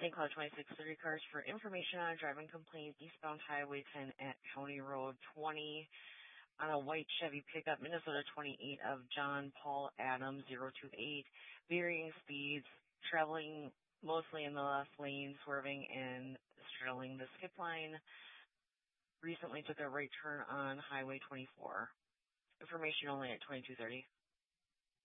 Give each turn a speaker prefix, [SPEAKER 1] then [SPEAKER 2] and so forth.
[SPEAKER 1] St. Cloud 2630 cars for information on a driving complaint eastbound Highway 10 at County Road 20 on a white Chevy pickup, Minnesota 28 of John Paul Adams 028, varying speeds, traveling mostly in the left lane, swerving and straddling the skip line. Recently took a right turn on Highway 24. Information only at 2230.